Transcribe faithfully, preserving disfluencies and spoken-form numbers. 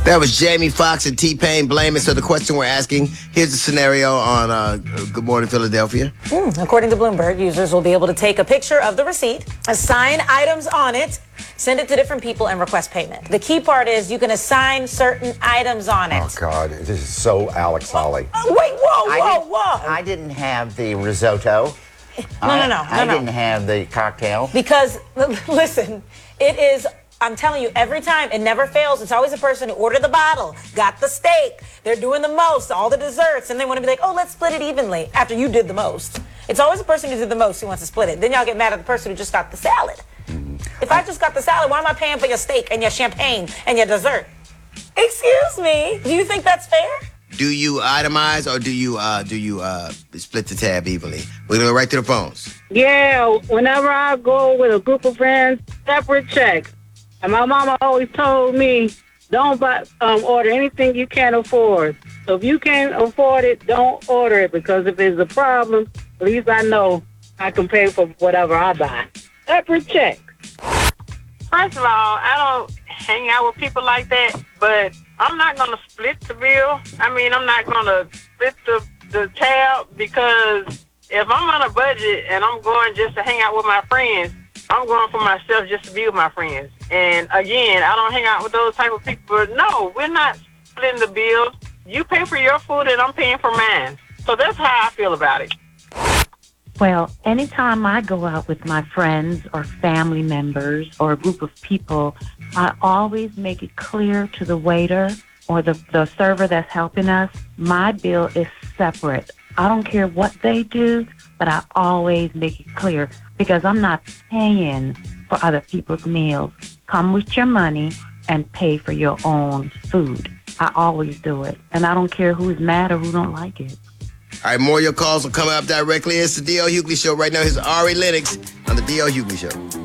That was Jamie Foxx and T-Pain, Blame It. So the question we're asking, here's the scenario on uh, Good Morning Philadelphia. Mm, according to Bloomberg, users will be able to take a picture of the receipt, assign items on it, send it to different people, and request payment. The key part is you can assign certain items on it. Oh, God. This is so Alex Holly. Oh, wait, whoa, I whoa, didn't- whoa. I didn't have the risotto. No, no, no, no, I no. didn't have the cocktail. Because, listen, it is, I'm telling you, every time, it never fails. It's always a person who ordered the bottle, got the steak, they're doing the most, all the desserts, and they want to be like, oh, let's split it evenly after you did the most. It's always the person who did the most who wants to split it. Then y'all get mad at the person who just got the salad. Mm-hmm. If I just got the salad, why am I paying for your steak and your champagne and your dessert? Excuse me, do you think that's fair? Do you itemize or do you uh, do you uh, split the tab evenly? We're going to go right to the phones. Yeah, whenever I go with a group of friends, separate checks. And my mama always told me, don't buy, um, order anything you can't afford. So if you can't afford it, don't order it, because if it's a problem, at least I know I can pay for whatever I buy. Separate checks. First of all, I don't hang out with people like that, but I'm not going to split the bill. I mean, I'm not going to split the, the tab, because if I'm on a budget and I'm going just to hang out with my friends, I'm going for myself just to be with my friends. And again, I don't hang out with those type of people. But no, we're not splitting the bill. You pay for your food and I'm paying for mine. So that's how I feel about it. Well, anytime I go out with my friends or family members or a group of people, I always make it clear to the waiter or the, the server that's helping us, my bill is separate. I don't care what they do, but I always make it clear, because I'm not paying for other people's meals. Come with your money and pay for your own food. I always do it, and I don't care who's mad or who don't like it. All right, more of your calls will come up directly. It's the D L Hughley Show right now. Here's Ari Lennox on the D L Hughley Show.